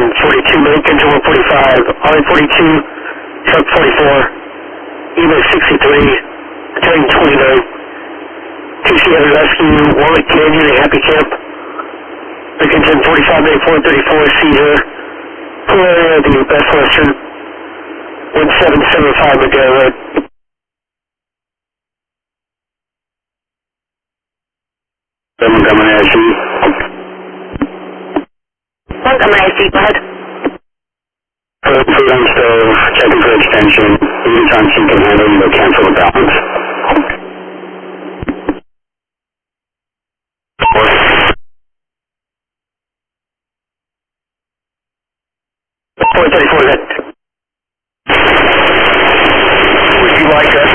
42, make engine 145, RN42, truck 44, EMA 63, battalion 29, TC Heavy Rescue, Walnut Canyon, and Happy Camp, make engine 45, make 434, Caesar, pool area of the Best Western, 1775 Madera Road. Montgomery IC. Montgomery IC, go ahead. Food on stove, checking for extension. Anytime she can handle, you will cancel the balance. 434, that. Would you like us